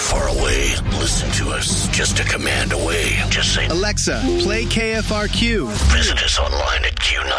far away. Listen to us just a command away. Just say, Alexa, play KFRQ. Visit us online at Q90.